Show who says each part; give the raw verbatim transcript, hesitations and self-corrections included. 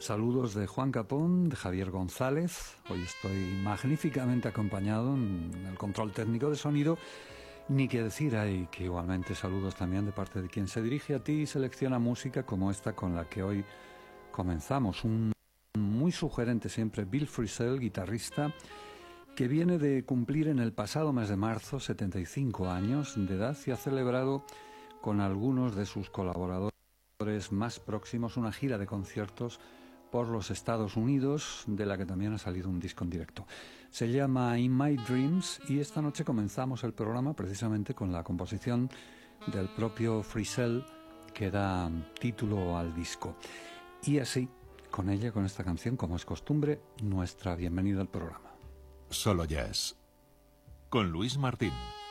Speaker 1: Saludos de Juan Capón, de Javier González. Hoy estoy magníficamente acompañado en el control técnico de sonido. Ni que decir hay que igualmente saludos también de parte de quien se dirige a ti y selecciona música como esta con la que hoy comenzamos. Un muy sugerente siempre Bill Frisell, guitarrista, que viene de cumplir en el pasado mes de marzo setenta y cinco años de edad y ha celebrado con algunos de sus colaboradores más próximos una gira de conciertos por los Estados Unidos, de la que también ha salido un disco en directo. Se llama In My Dreams y esta noche comenzamos el programa precisamente con la composición del propio Frisell que da título al disco. Y así, con ella, con esta canción, como es costumbre, nuestra bienvenida al programa.
Speaker 2: Solo Jazz, con Luis Martín.